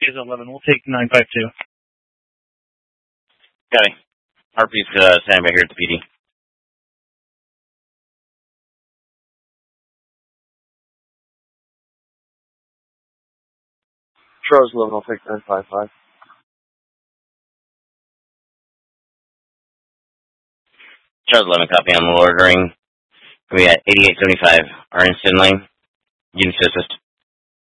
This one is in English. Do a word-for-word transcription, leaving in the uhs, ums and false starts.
is eleven. We'll take nine five two. Got it. R P's uh, standing by here at the P D. Charles eleven, I'll take nine five five. Charles eleven, copy on the ordering. We got eighty-eight seventy-five, Arnston Lane. Units to assist.